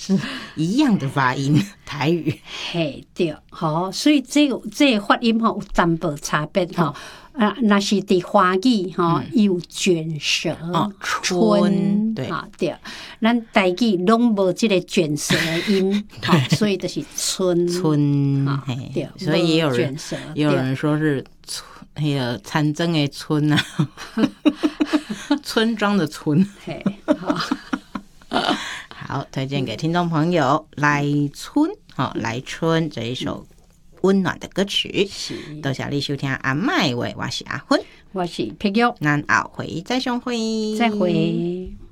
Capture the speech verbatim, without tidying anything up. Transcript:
是一样的发音，台语。 嘿，对，好，所以这个这个发音吼有淡薄差别吼。啊，那是伫华语吼有卷舌， 哦， 春对啊对，咱台语拢无即个卷舌的音，吼，所以就是春春， 嘿，对， 所以也有人卷舌， 也有人说是村那个参政的村啊，村庄的村。 嘿，好， 好，推荐给听众朋友《来春》哦，《来春》这一首温暖的歌曲。多谢你收听阿麦话，我是阿芬， 我是碧玉， 咱后回再相会， 再会。